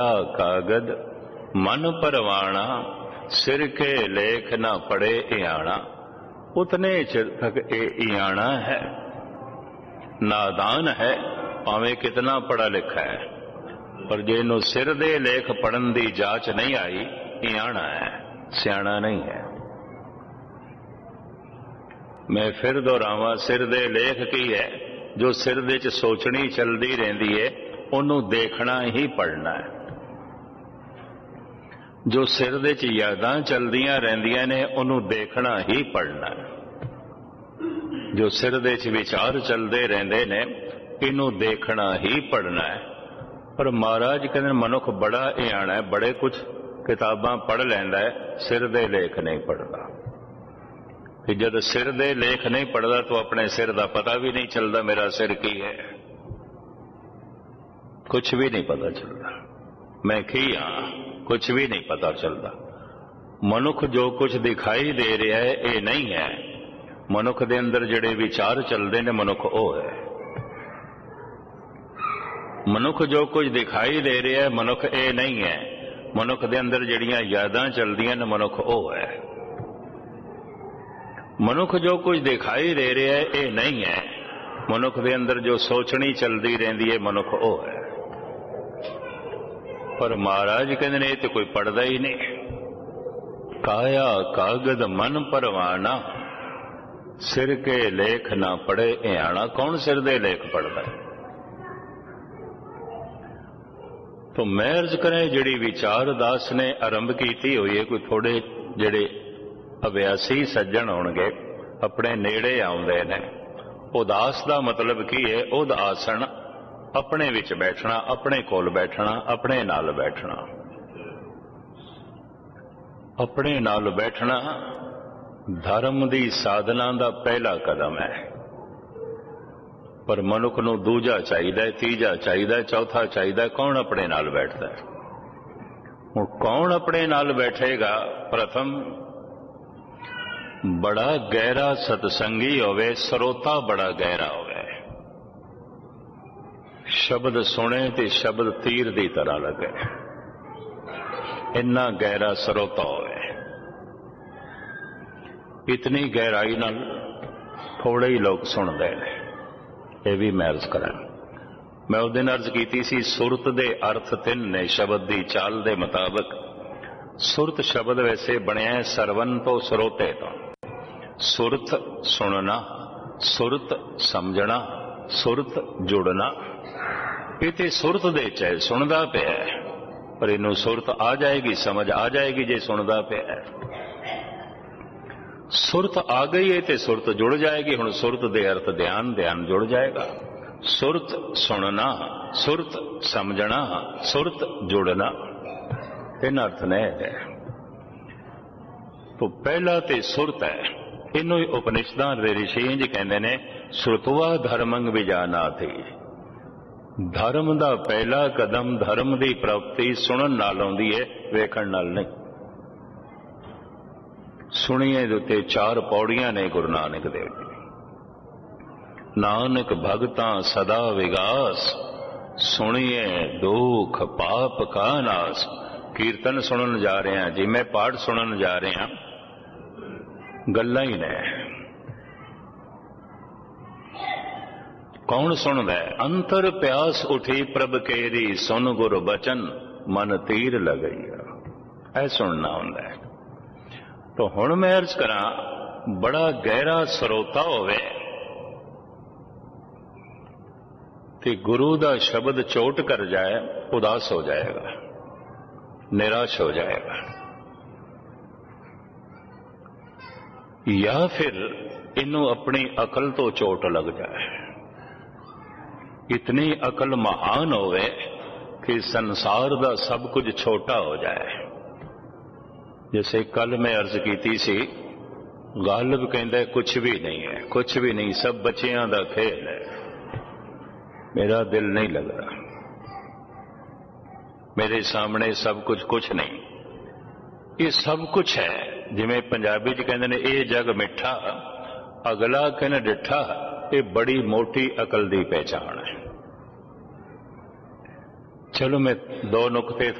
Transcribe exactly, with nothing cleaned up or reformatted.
कागद मन परवाना, सिर के लेख न पड़े इयाना। उतने चिर तक ये इयाना है, नादान है, भावें कितना पढ़ा लिखा है, पर जे इनू सिर दे लेख पढ़न की जांच नहीं आई, इयाना है, सियाणा नहीं है। मैं फिर दोहरावां, सिर दे लेख की है? जो सिर दे च सोचनी चलती रहिंदी है, उन्होंने देखना ही पढ़ना है। जो सिर दे च यादां चलदियां रहिंदियां ने, उन्होंने देखना ही पढ़ना है। जो सिर दे च विचार चलते रहंदे ने, इनू देखना ही पढ़ना है। पर महाराज कहते मनुख बड़ा इयाना है, बड़े कुछ किताबां पढ़ लैंदा है, सिर दे लेख नहीं पढ़ता। कि जब सिर दे लेख नहीं पढ़ता तो अपने सिर का पता भी नहीं चलता, मेरा सिर की है, कुछ भी नहीं पता चलता, मैं की हाँ, कुछ भी नहीं पता चलता। मनुख जो कुछ दिखाई दे रहा है ये नहीं है, मनुख दे अंदर जिहड़े विचार चलते ने, मनुख वो है। मनुख जो कुछ दिखाई दे रहा है, मनुख ये नहीं है। मनुख दे अंदर जिहड़ियां यादां चलदियां ने, मनुख वो है। मनुख जो कुछ दिखाई दे रहा है ये नहीं है, मनुख दे अंदर जो सोचनी चलती रहिंदी है, मनुख वो है। पर महाराज कहते ने तो कोई पढ़ता ही नहीं। काया कागद मन परवाना, सिर के लेख ना पढ़े इयाना। कौन सिर दे लेख पढ़ता है? तो मैं अर्ज करें, जिहड़ी विचार दास ने आरंभ की हुई है, कोई थोड़े जिहड़े अभ्यासी सज्जन होणगे, अपने नेड़े आउंदे ने। उदास का मतलब की है? उदासन, अपने विच बैठना, अपने कोल बैठना, अपने नाल बैठना। अपने नाल बैठना धर्म की साधना का पहला कदम है। पर मनुख नूं दूजा चाहिए, तीजा चाहिए, चौथा चाहिए। कौन अपने नाल बैठता है? हुण कौन अपने नाल बैठेगा? प्रथम बड़ा गहरा सतसंगी होवे, सरोता बड़ा गहरा होवे, शब्द सुने ते शब्द तीर की तरह लगे, इन्ना गहरा सरोता होवे। इतनी गहराई नाल थोड़े ही लोग सुनते हैं। यह भी मैं अर्ज करा, मैं उस दिन अर्ज की सी, सुरत दे अर्थ तिन ने शब्द की चाल दे मुताबिक। सुरत शब्द वैसे बनया है सरवन तो सरोते तो। सुरत सुनना, सुरत समझना, सुरत जुड़ना। ये सुरत दे चाहे सुनता पे है, पर इनू सुरत आ जाएगी, समझ आ जाएगी जे सुनता पे है। सुरत आ गई है तो सुरत जुड़ जाएगी। हुण सुरत दे अर्थ ध्यान, ध्यान जुड़ जाएगा। सुरत सुनना, सुरत समझना, सुरत जुड़ना, इन अर्थ ने है। तो पहला तो सुरत है। इनू उपनिषदां दे ऋषि इंज कहंदे ने, श्रुतवा धर्मंग विजाना थी। धर्म का पहला कदम, धर्म की प्राप्ति सुनन नाल आउंदी है, वेखण नाल नहीं। सुनिए दे उत्ते चार पौड़ियां ने गुरु नानक देव जी। नानक भगतां सदा विगास, सुनिए दुख पाप का नाश। कीर्तन सुनन जा रहे हैं जी, मैं पाठ सुनन जा रहे हैं, गल्लां ही ने। कौन सुनदा है? अंतर प्यास उठी प्रभ केरी, सुन गुर बचन मन तीर लगई। ऐ सुनना हुंदा है। तो हुण मैं अर्ज करा, बड़ा गहरा सरोता होवे ते गुरु दा शब्द चोट कर जाए, उदास हो जाएगा, निराश हो जाएगा। या फिर इनू अपनी अकल तो चोट लग जाए, इतनी अकल महान होवे कि संसार दा सब कुछ छोटा हो जाए। जैसे कल मैं अर्ज की सी, गालिब कहंदा कुछ भी नहीं है, कुछ भी नहीं, सब बच्चियां दा खेल है, मेरा दिल नहीं लग रहा, मेरे सामने सब कुछ कुछ नहीं। ये सब कुछ है। जिमें पंजाबी च कहंदे ने, ये जग मिठा अगला कहना डिठा, ये बड़ी मोटी अकल की पहचान है। ਚਲੋ ਮੈਂ ਦੋ ਨੁਕਤੇ